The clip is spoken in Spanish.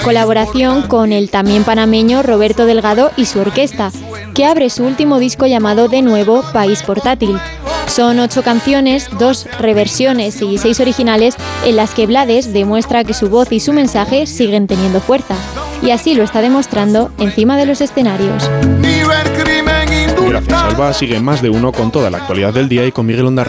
colaboración con el también panameño Roberto Delgado y su orquesta, que abre su último disco llamado De Nuevo, País Portátil. Son 8 canciones, 2 reversiones y 6 originales en las que Blades demuestra que su voz y su mensaje siguen teniendo fuerza. Y así lo está demostrando encima de los escenarios. Gracias, Alba. Sigue Más de Uno con toda la actualidad del día y con Miguel Ondarreta.